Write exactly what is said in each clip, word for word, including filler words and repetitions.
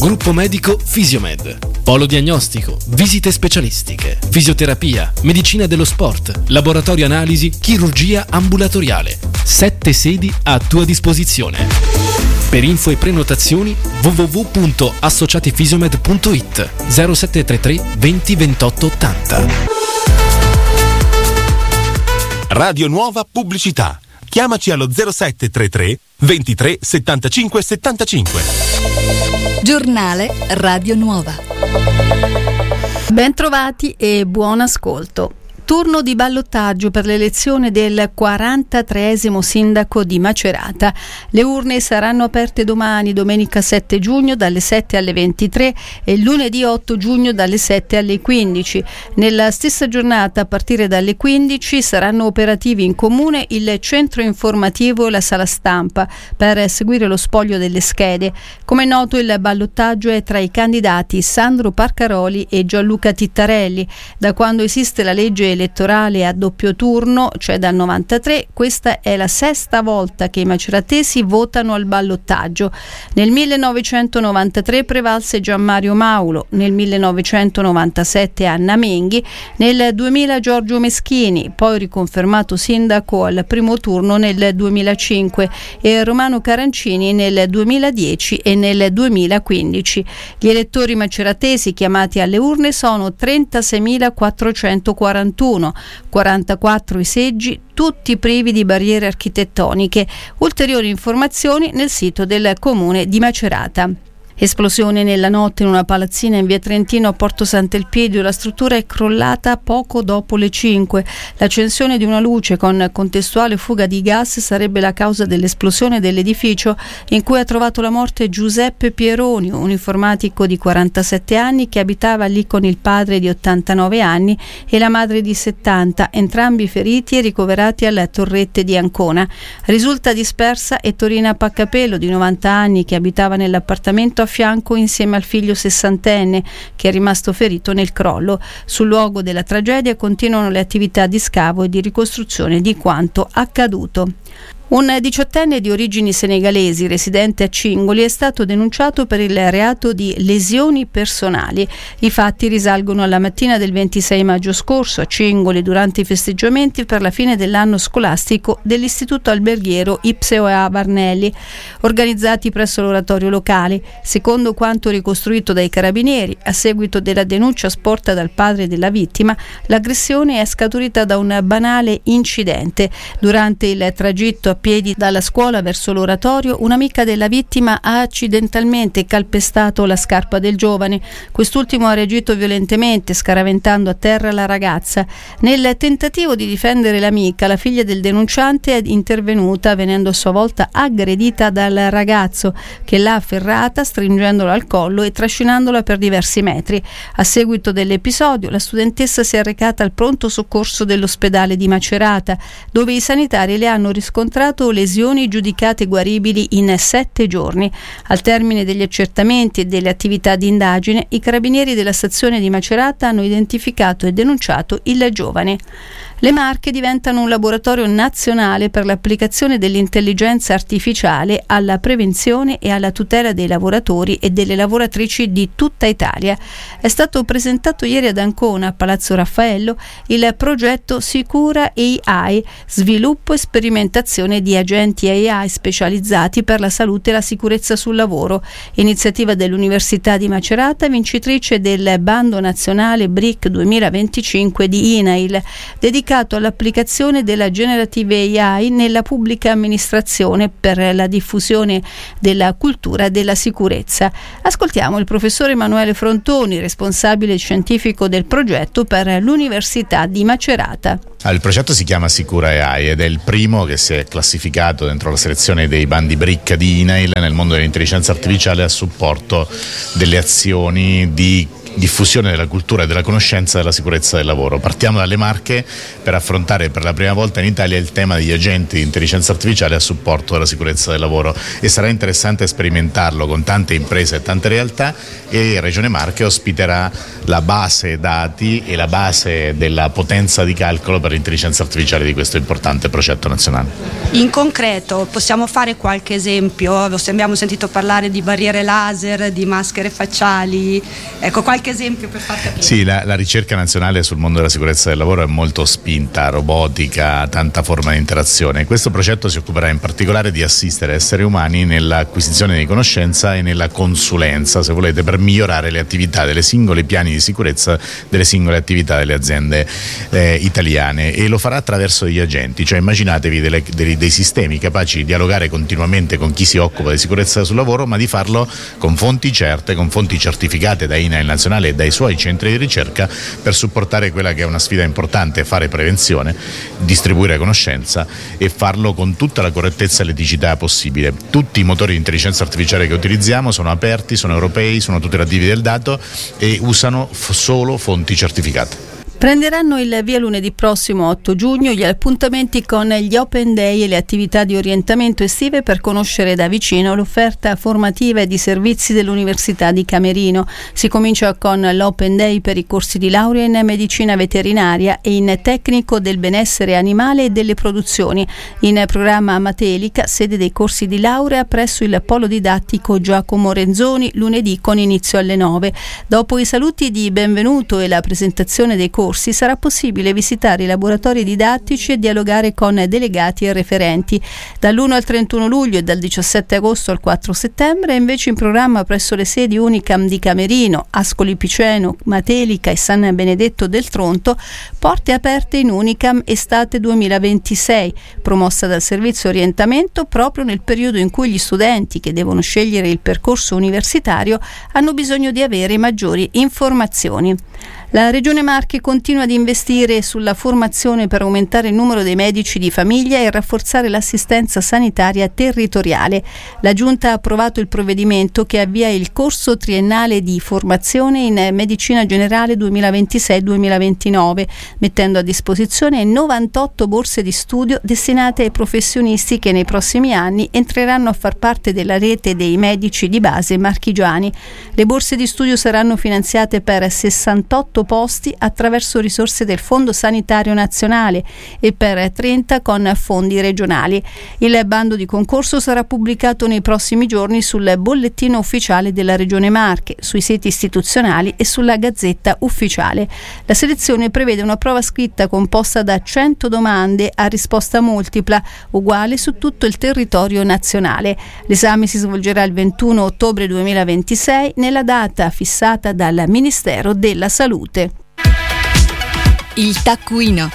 Gruppo medico Fisiomed. Polo diagnostico, visite specialistiche, fisioterapia, medicina dello sport, laboratorio analisi, chirurgia ambulatoriale. Sette sedi a tua disposizione. Per info e prenotazioni w w w punto associatifisiomed punto i t zero sette tre tre venti ventotto ottanta. Radio Nuova Pubblicità. Chiamaci allo zero sette tre tre ventitré settantacinque settantacinque. Giornale Radio Nuova. Bentrovati e buon ascolto. Turno di ballottaggio per l'elezione del quarantatreesimo sindaco di Macerata. Le urne saranno aperte domani, domenica sette giugno, dalle sette alle ventitré e lunedì otto giugno dalle sette alle quindici. Nella stessa giornata, a partire dalle quindici, saranno operativi in comune il centro informativo e la sala stampa per seguire lo spoglio delle schede. Come è noto, il ballottaggio è tra i candidati Sandro Parcaroli e Gianluca Tittarelli. Da quando esiste la legge elettorale a doppio turno, cioè dal novantatré, questa è la sesta volta che i maceratesi votano al ballottaggio. Nel millenovecentonovantatré prevalse Gianmario Maulo, nel millenovecentonovantasette Anna Menghi, nel duemila Giorgio Meschini, poi riconfermato sindaco al primo turno nel duemilacinque, e Romano Carancini nel duemiladieci e nel duemilaquindici. Gli elettori maceratesi chiamati alle urne sono trentaseimilaquattrocentoquarantuno, quarantaquattro i seggi, tutti privi di barriere architettoniche. Ulteriori informazioni nel sito del comune di Macerata. Esplosione nella notte in una palazzina in via Trentino a Porto Sant'Elpidio. La struttura è crollata poco dopo le cinque. L'accensione di una luce con contestuale fuga di gas sarebbe la causa dell'esplosione dell'edificio in cui ha trovato la morte Giuseppe Pieroni, un informatico di quarantasette anni che abitava lì con il padre di ottantanove anni e la madre di settanta, entrambi feriti e ricoverati alle Torrette di Ancona. Risulta dispersa Ettorina Paccapello, di novanta anni, che abitava nell'appartamento a fianco insieme al figlio sessantenne che è rimasto ferito nel crollo. Sul luogo della tragedia continuano le attività di scavo e di ricostruzione di quanto accaduto. Un diciottenne di origini senegalesi residente a Cingoli è stato denunciato per il reato di lesioni personali. I fatti risalgono alla mattina del ventisei maggio scorso a Cingoli, durante i festeggiamenti per la fine dell'anno scolastico dell'istituto alberghiero Ipseo Varnelli, organizzati presso l'oratorio locale. Secondo quanto ricostruito dai carabinieri, a seguito della denuncia sporta dal padre della vittima, l'aggressione è scaturita da un banale incidente. Durante il tragitto a piedi dalla scuola verso l'oratorio, un'amica della vittima ha accidentalmente calpestato la scarpa del giovane. Quest'ultimo ha reagito violentemente, scaraventando a terra la ragazza. Nel tentativo di difendere l'amica, la figlia del denunciante è intervenuta, venendo a sua volta aggredita dal ragazzo, che l'ha afferrata, stringendola al collo e trascinandola per diversi metri. A seguito dell'episodio, la studentessa si è recata al pronto soccorso dell'ospedale di Macerata, dove i sanitari le hanno riscontrato lesioni giudicate guaribili in sette giorni. Al termine degli accertamenti e delle attività di indagine, i carabinieri della stazione di Macerata hanno identificato e denunciato il giovane. Le Marche diventano un laboratorio nazionale per l'applicazione dell'intelligenza artificiale alla prevenzione e alla tutela dei lavoratori e delle lavoratrici di tutta Italia. È stato presentato ieri ad Ancona, a Palazzo Raffaello, il progetto Sicura A I, sviluppo e sperimentazione di agenti A I specializzati per la salute e la sicurezza sul lavoro, iniziativa dell'Università di Macerata, vincitrice del bando nazionale B R I C duemilaventicinque di I N A I L, dedicato all'applicazione della generative A I nella pubblica amministrazione per la diffusione della cultura della sicurezza. Ascoltiamo il professore Emanuele Frontoni, responsabile scientifico del progetto per l'Università di Macerata. Ah, il progetto si chiama Sicura A I ed è il primo che si è classificato dentro la selezione dei bandi B R I C di I N A I L nel mondo dell'intelligenza artificiale a supporto delle azioni di diffusione della cultura e della conoscenza della sicurezza del lavoro. Partiamo dalle Marche per affrontare per la prima volta in Italia il tema degli agenti di intelligenza artificiale a supporto della sicurezza del lavoro, e sarà interessante sperimentarlo con tante imprese e tante realtà, e Regione Marche ospiterà la base dati e la base della potenza di calcolo per l'intelligenza artificiale di questo importante progetto nazionale. In concreto possiamo fare qualche esempio? Abbiamo sentito parlare di barriere laser, di maschere facciali, ecco qualche esempio per far capire. Sì, la, la ricerca nazionale sul mondo della sicurezza del lavoro è molto spinta, robotica, tanta forma di interazione. Questo progetto si occuperà in particolare di assistere esseri umani nell'acquisizione di conoscenza e nella consulenza, se volete, per migliorare le attività delle singole piani di sicurezza delle singole attività delle aziende eh, italiane, e lo farà attraverso degli agenti, cioè immaginatevi delle, dei, dei sistemi capaci di dialogare continuamente con chi si occupa di sicurezza sul lavoro, ma di farlo con fonti certe, con fonti certificate da I N A I nazionale e dai suoi centri di ricerca, per supportare quella che è una sfida importante: fare prevenzione, distribuire conoscenza e farlo con tutta la correttezza e l'eticità possibile. Tutti i motori di intelligenza artificiale che utilizziamo sono aperti, sono europei, sono tutelativi del dato e usano f- solo fonti certificate. Prenderanno il via lunedì prossimo otto giugno gli appuntamenti con gli Open Day e le attività di orientamento estive per conoscere da vicino l'offerta formativa e di servizi dell'Università di Camerino. Si comincia con l'Open Day per i corsi di laurea in medicina veterinaria e in tecnico del benessere animale e delle produzioni. In programma a Matelica, sede dei corsi di laurea presso il Polo Didattico Giacomo Renzoni, lunedì con inizio alle nove. Dopo i saluti di benvenuto e la presentazione dei corsi, sarà possibile visitare i laboratori didattici e dialogare con delegati e referenti. Dall'primo al trentuno luglio e dal diciassette agosto al quattro settembre è invece in programma presso le sedi Unicam di Camerino, Ascoli Piceno, Matelica e San Benedetto del Tronto, porte aperte in Unicam estate duemilaventisei, promossa dal servizio orientamento proprio nel periodo in cui gli studenti che devono scegliere il percorso universitario hanno bisogno di avere maggiori informazioni. La Regione Marche continua ad investire sulla formazione per aumentare il numero dei medici di famiglia e rafforzare l'assistenza sanitaria territoriale. La Giunta ha approvato il provvedimento che avvia il corso triennale di formazione in medicina generale duemilaventisei duemilaventinove, mettendo a disposizione novantotto borse di studio destinate ai professionisti che nei prossimi anni entreranno a far parte della rete dei medici di base marchigiani. Le borse di studio saranno finanziate per sessantotto posti attraverso risorse del Fondo Sanitario Nazionale e per trenta con fondi regionali. Il bando di concorso sarà pubblicato nei prossimi giorni sul bollettino ufficiale della Regione Marche, sui siti istituzionali e sulla Gazzetta Ufficiale. La selezione prevede una prova scritta composta da cento domande a risposta multipla, uguale su tutto il territorio nazionale. L'esame si svolgerà il ventuno ottobre duemilaventisei nella data fissata dal Ministero della Salute. Il taccuino.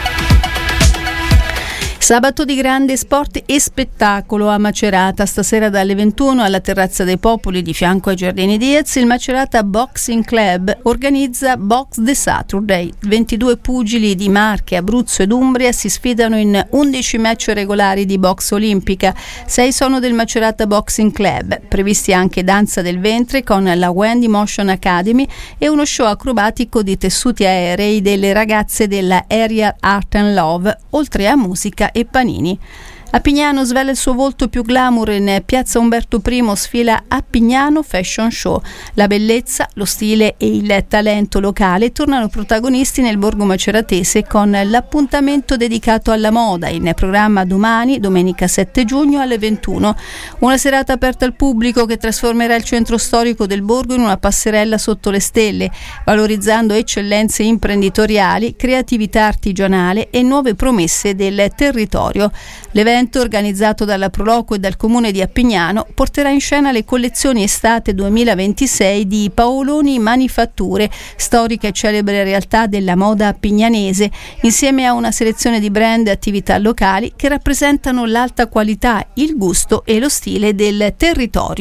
Sabato di grande sport e spettacolo a Macerata. Stasera dalle ventuno alla Terrazza dei Popoli di fianco ai Giardini Diaz il Macerata Boxing Club organizza Box the Saturday. ventidue pugili di Marche, Abruzzo ed Umbria si sfidano in undici match regolari di box olimpica. sei sono del Macerata Boxing Club. Previsti anche danza del ventre con la Wendy Motion Academy e uno show acrobatico di tessuti aerei delle ragazze della Aerial Art and Love, oltre a musica e panini. A Pignano svela il suo volto più glamour in piazza Umberto I sfila a Pignano Fashion Show. La bellezza, lo stile e il talento locale tornano protagonisti nel borgo maceratese con l'appuntamento dedicato alla moda in programma domani, domenica sette giugno alle ventuno. Una serata aperta al pubblico che trasformerà il centro storico del borgo in una passerella sotto le stelle, valorizzando eccellenze imprenditoriali, creatività artigianale e nuove promesse del territorio. L'evento, organizzato dalla Proloco e dal Comune di Appignano, porterà in scena le collezioni estate duemilaventisei di Paoloni Manifatture, storica e celebre realtà della moda appignanese, insieme a una selezione di brand e attività locali che rappresentano l'alta qualità, il gusto e lo stile del territorio.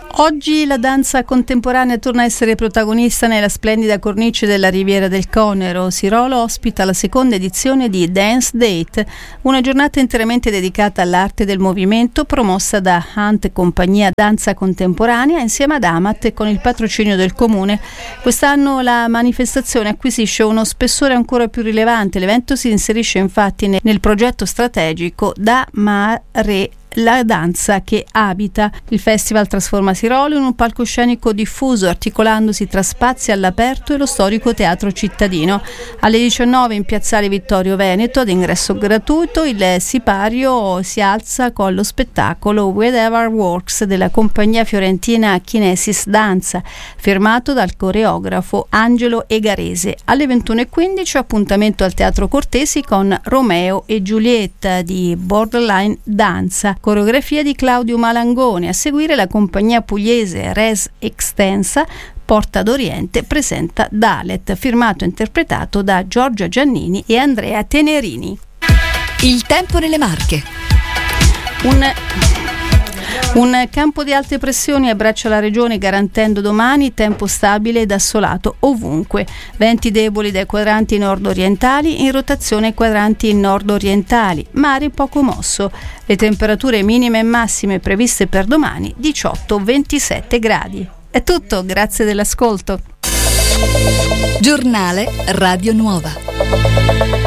Oggi la danza contemporanea torna a essere protagonista nella splendida cornice della Riviera del Conero. Sirolo ospita la seconda edizione di Dance Date, una giornata interamente dedicata all'arte del movimento promossa da Hunt Compagnia Danza Contemporanea insieme ad Amat e con il patrocinio del Comune. Quest'anno la manifestazione acquisisce uno spessore ancora più rilevante. L'evento si inserisce infatti nel progetto strategico Da Mare la danza che abita. Il festival trasforma Sirolo in un palcoscenico diffuso, articolandosi tra spazi all'aperto e lo storico teatro cittadino. Alle diciannove in piazzale Vittorio Veneto, ad ingresso gratuito, il sipario si alza con lo spettacolo Whatever Works della compagnia fiorentina Kinesis Danza, firmato dal coreografo Angelo Egarese. Alle ventuno e quindici appuntamento al Teatro Cortesi con Romeo e Giulietta di Borderline Danza, coreografia di Claudio Malangoni. A seguire la compagnia pugliese Res Extensa Porta d'Oriente presenta Dalet, firmato e interpretato da Giorgia Giannini e Andrea Tenerini. Il tempo nelle Marche. Un Un campo di alte pressioni abbraccia la regione garantendo domani tempo stabile ed assolato ovunque. Venti deboli dai quadranti nord-orientali in rotazione ai quadranti nord-orientali, mare poco mosso. Le temperature minime e massime previste per domani diciotto ventisette gradi. È tutto, grazie dell'ascolto. Giornale Radio Nuova.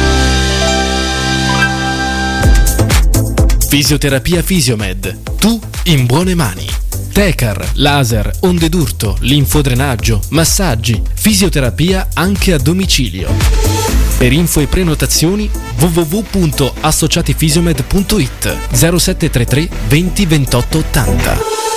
Fisioterapia Fisiomed. Tu in buone mani. Tecar, laser, onde d'urto, linfodrenaggio, massaggi, fisioterapia anche a domicilio. Per info e prenotazioni w w w punto associatifisiomed punto i t zero sette tre tre venti ventotto ottanta.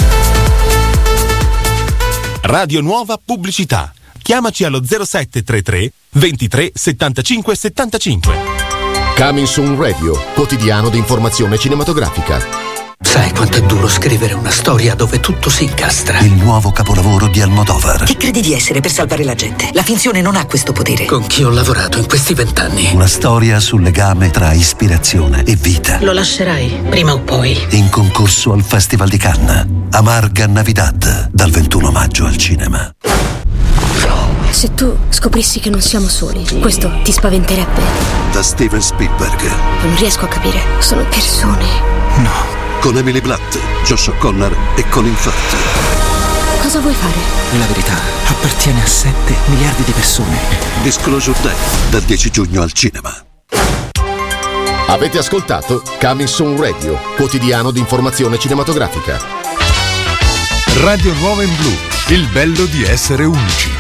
Radio Nuova Pubblicità. Chiamaci allo zero sette tre tre ventitré settantacinque settantacinque. Coming Soon Radio, quotidiano di informazione cinematografica. Sai quanto è duro scrivere una storia dove tutto si incastra? Il nuovo capolavoro di Almodovar. Chi credi di essere per salvare la gente? La finzione non ha questo potere. Con chi ho lavorato in questi vent'anni? Una storia sul legame tra ispirazione e vita. Lo lascerai, prima o poi. In concorso al Festival di Cannes. Amarga Navidad, dal ventuno maggio al cinema. Se tu scoprissi che non siamo soli, questo ti spaventerebbe? Da Steven Spielberg. Non riesco a capire, sono persone. No. Con Emily Blunt, Josh O'Connor e Colin Firth. Cosa vuoi fare? La verità appartiene a sette miliardi di persone. Disclosure Day, dal dieci giugno al cinema. Avete ascoltato Coming Soon Radio, quotidiano di informazione cinematografica. Radio Nuova in Blu, il bello di essere unici.